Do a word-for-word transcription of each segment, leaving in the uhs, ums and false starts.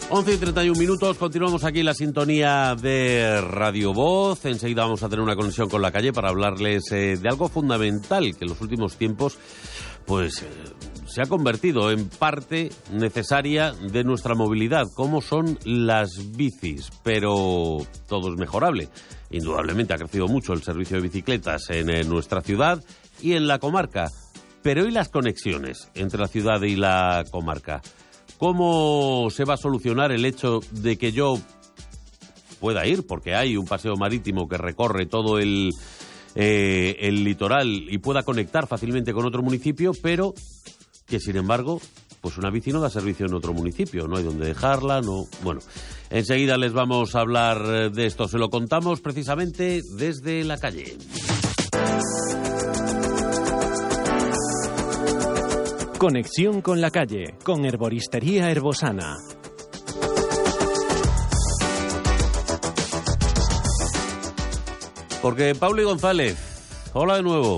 once y treinta y un minutos, continuamos aquí en la sintonía de Radio Voz. Enseguida vamos a tener una conexión con la calle para hablarles eh, de algo fundamental que en los últimos tiempos pues eh, se ha convertido en parte necesaria de nuestra movilidad, como son las bicis. Pero todo es mejorable. Indudablemente ha crecido mucho el servicio de bicicletas en, en nuestra ciudad y en la comarca. Pero ¿y las conexiones entre la ciudad y la comarca? ¿Cómo se va a solucionar el hecho de que yo pueda ir? Porque hay un paseo marítimo que recorre todo el, eh, el litoral y pueda conectar fácilmente con otro municipio, pero que, sin embargo, pues una bici no da servicio en otro municipio. No hay donde dejarla, no... Bueno, enseguida les vamos a hablar de esto. Se lo contamos precisamente desde la calle. Conexión con la calle, con Herboristería Herbosana. Porque Pauli González, hola de nuevo.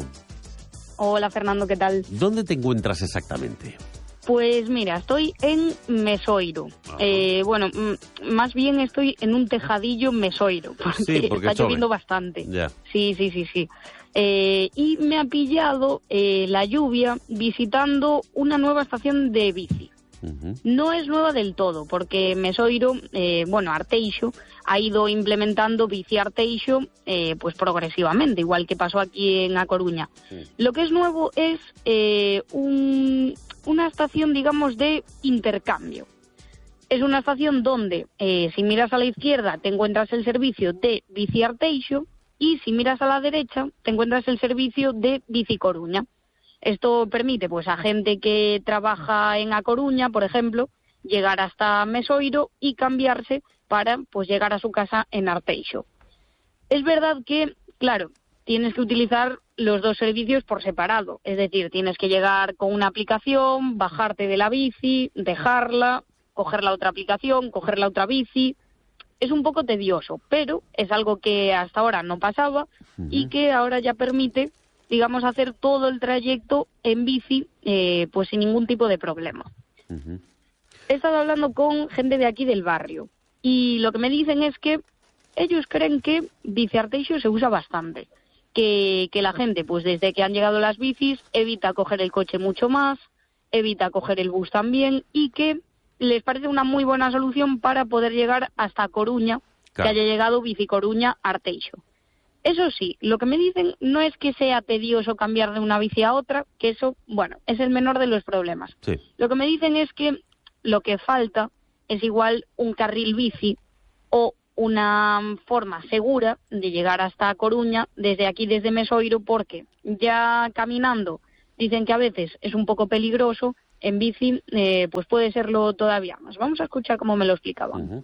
Hola Fernando, ¿qué tal? ¿Dónde te encuentras exactamente? Pues mira, estoy en Mesoiro. Eh, bueno, m- más bien estoy en un tejadillo mesoiro, porque, sí, porque está chove. lloviendo bastante. Ya. Sí, sí, sí, sí. Eh, y me ha pillado eh, la lluvia visitando una nueva estación de bici. Uh-huh. No es nueva del todo, porque Mesoiro, eh, bueno, Arteixo, ha ido implementando bici Arteixo eh, pues progresivamente, igual que pasó aquí en A Coruña. Sí. Lo que es nuevo es eh, un, una estación, digamos, de intercambio. Es una estación donde, eh, si miras a la izquierda, te encuentras el servicio de bici Arteixo, y si miras a la derecha, te encuentras el servicio de Bici Coruña. Esto permite, pues, a gente que trabaja en A Coruña, por ejemplo, llegar hasta Mesoiro y cambiarse para, pues, llegar a su casa en Arteixo. Es verdad que, claro, tienes que utilizar los dos servicios por separado. Es decir, tienes que llegar con una aplicación, bajarte de la bici, dejarla, coger la otra aplicación, coger la otra bici. Es un poco tedioso, pero es algo que hasta ahora no pasaba uh-huh. y que ahora ya permite, digamos, hacer todo el trayecto en bici eh, pues sin ningún tipo de problema. Uh-huh. He estado hablando con gente de aquí del barrio y lo que me dicen es que ellos creen que Bici Arteixo se usa bastante, que, que la gente, pues desde que han llegado las bicis, evita coger el coche mucho más, evita coger el bus también y que les parece una muy buena solución para poder llegar hasta Coruña, claro. Que haya llegado Bici Coruña Arteixo. Eso sí, lo que me dicen no es que sea tedioso cambiar de una bici a otra, que eso, bueno, es el menor de los problemas. Sí. Lo que me dicen es que lo que falta es igual un carril bici o una forma segura de llegar hasta Coruña desde aquí, desde Mesoiro, porque ya caminando dicen que a veces es un poco peligroso. En bici, eh, pues puede serlo todavía más. Vamos a escuchar cómo me lo explicaban. Uh-huh.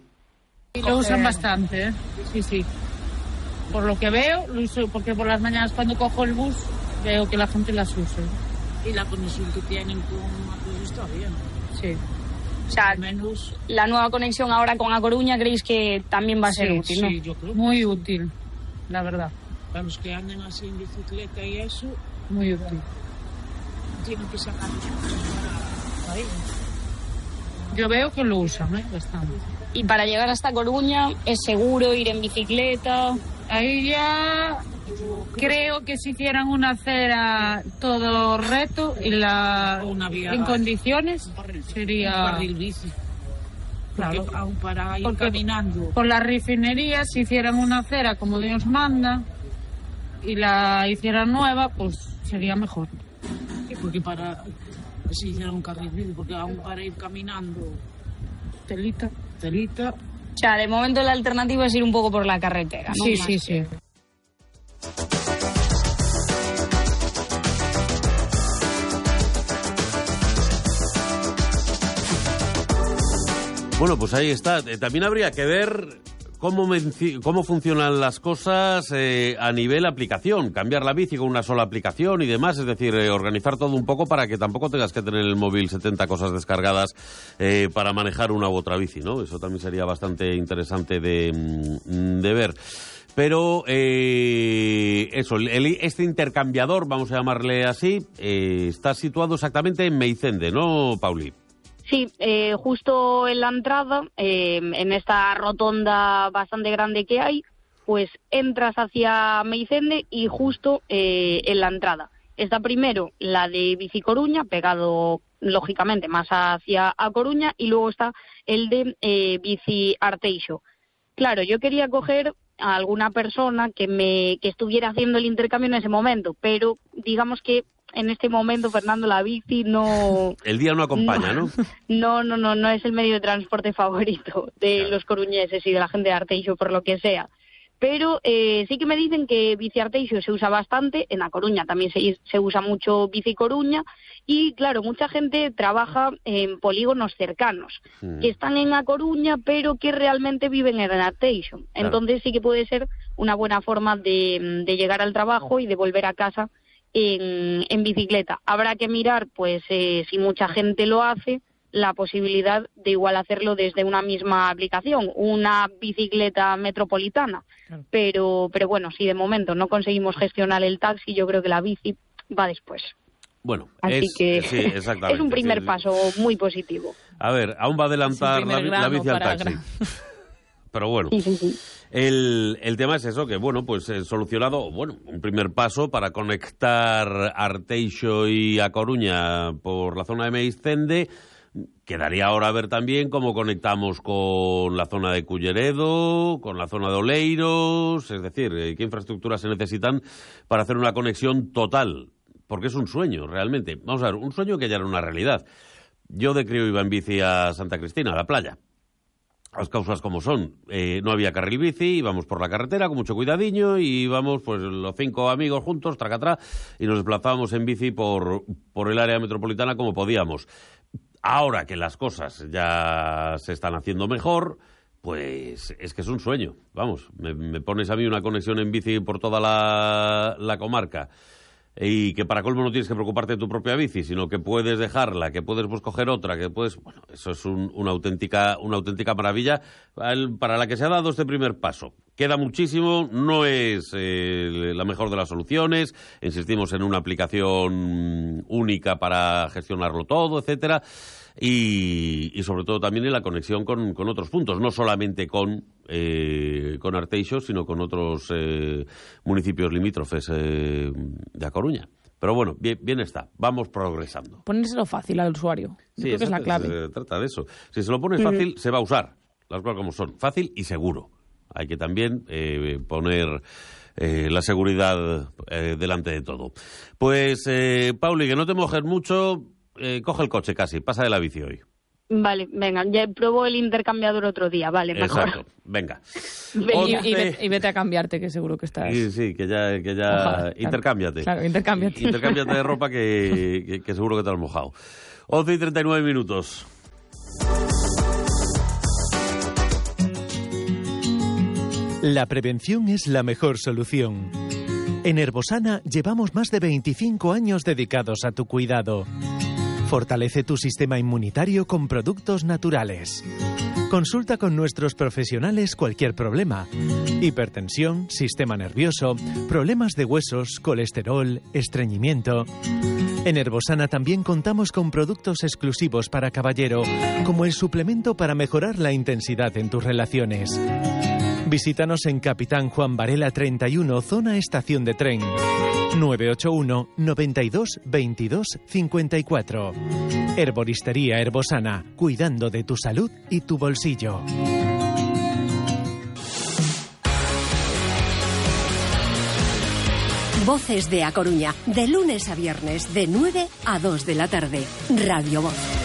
Lo usan bastante, ¿eh? Sí, sí. Por lo que veo, lo uso porque por las mañanas cuando cojo el bus veo que la gente las usa. Y la conexión que tienen con Matos está bien. Sí. O sea, al menos la nueva conexión ahora con A Coruña, ¿creéis que también va a ser sí, útil? Sí, ¿no? yo creo. Muy útil, la verdad. Para los que anden así en bicicleta y eso, muy útil. Tienen que sacar ahí. Yo veo que lo usan, ¿eh? Bastante. Y para llegar hasta Coruña, ¿es seguro ir en bicicleta? Ahí ya creo que si hicieran una acera todo recto y la una vía en condiciones sería un carril bici. Claro, aún para ir porque caminando. Con las refinerías, si hicieran una acera como Dios manda y la hicieran nueva, pues sería mejor. Porque para si hicieran un carril bici, porque aún para ir caminando telita, telita. O sea, de momento la alternativa es ir un poco por la carretera, ¿no? Sí, sí, sí. Bueno, pues ahí está. También habría que ver cómo, menci- cómo funcionan las cosas eh, a nivel aplicación. Cambiar la bici con una sola aplicación y demás. Es decir, eh, organizar todo un poco para que tampoco tengas que tener en el móvil setenta cosas descargadas eh, para manejar una u otra bici, ¿no? Eso también sería bastante interesante de, de ver. Pero eh, eso, el, este intercambiador, vamos a llamarle así, eh, está situado exactamente en Meicende, ¿no, Pauli? Sí, eh, justo en la entrada, eh, en esta rotonda bastante grande que hay, pues entras hacia Meicende y justo eh, en la entrada está primero la de Bici Coruña, pegado lógicamente más hacia a Coruña, y luego está el de eh, Bici Arteixo. Claro, yo quería coger a alguna persona que me que estuviera haciendo el intercambio en ese momento, pero digamos que en este momento, Fernando, la bici no... El día no acompaña, ¿no? No, no, no, no es el medio de transporte favorito de claro. los coruñeses y de la gente de Arteixo, por lo que sea. Pero eh, sí que me dicen que Bici Arteixo se usa bastante, en A Coruña también se, se usa mucho Bici Coruña, y claro, mucha gente trabaja en polígonos cercanos, mm. que están en A Coruña, pero que realmente viven en Arteixo. Claro. Entonces sí que puede ser una buena forma de, de llegar al trabajo y de volver a casa en, en bicicleta. Habrá que mirar, pues, eh, si mucha gente lo hace, la posibilidad de igual hacerlo desde una misma aplicación, una bicicleta metropolitana. Claro. Pero, pero bueno, si de momento no conseguimos gestionar el taxi, yo creo que la bici va después. Bueno, así es, que sí, exactamente, es un primer sí, paso muy positivo. A ver, aún va a adelantar la, la bici al taxi. Gran... Pero bueno, sí, sí, sí. El, el tema es eso, que bueno, pues eh, solucionado, bueno, un primer paso para conectar Arteixo y A Coruña por la zona de Meicende. Quedaría ahora a ver también cómo conectamos con la zona de Culleredo, con la zona de Oleiros, es decir, qué infraestructuras se necesitan para hacer una conexión total, porque es un sueño realmente. Vamos a ver, un sueño que ya era una realidad. Yo de crío iba en bici a Santa Cristina, a la playa. Las causas como son, eh, no había carril bici, íbamos por la carretera con mucho cuidadiño y íbamos pues los cinco amigos juntos, tracatrá, y nos desplazábamos en bici por, por el área metropolitana como podíamos. Ahora que las cosas ya se están haciendo mejor, pues es que es un sueño. Vamos, me, me pones a mí una conexión en bici por toda la, la comarca y que para colmo no tienes que preocuparte de tu propia bici, sino que puedes dejarla, que puedes pues, coger otra, que puedes... Bueno, eso es un, una, auténtica, una auténtica maravilla para la que se ha dado este primer paso. Queda muchísimo, no es eh, la mejor de las soluciones, insistimos en una aplicación única para gestionarlo todo, etcétera, y, y sobre todo también en la conexión con, con otros puntos, no solamente con, eh, con Arteixo, sino con otros eh, municipios limítrofes eh, de A Coruña. Pero bueno, bien, bien está, vamos progresando. Ponérselo fácil al usuario, sí, creo que es la clave. Se trata de eso. Si se lo pones fácil, mm. se va a usar, las cosas como son, fácil y seguro. Hay que también eh, poner eh, la seguridad eh, delante de todo. Pues, eh, Pauli, que no te mojes mucho, eh, coge el coche casi, pasa de la bici hoy. Vale, venga, ya probó el intercambiador otro día, vale, mejor. Exacto, venga. venga. Y, y, vete, y vete a cambiarte, que seguro que estás... Sí, sí, que ya, que ya... Ojalá, intercámbiate. Claro, claro, intercámbiate. Intercámbiate de ropa que, que, que seguro que te has mojado. once y treinta y nueve minutos. La prevención es la mejor solución. En Herbosana llevamos más de veinticinco años dedicados a tu cuidado. Fortalece tu sistema inmunitario con productos naturales. Consulta con nuestros profesionales cualquier problema. Hipertensión, sistema nervioso, problemas de huesos, colesterol, estreñimiento. En Herbosana también contamos con productos exclusivos para caballero, como el suplemento para mejorar la intensidad en tus relaciones. Visítanos en Capitán Juan Varela treinta y uno, zona estación de tren. nueve ocho uno, noventa y dos, veintidós, cincuenta y cuatro. Herboristería Herbosana, cuidando de tu salud y tu bolsillo. Voces de A Coruña, de lunes a viernes, de nueve a dos de la tarde. Radio Voz.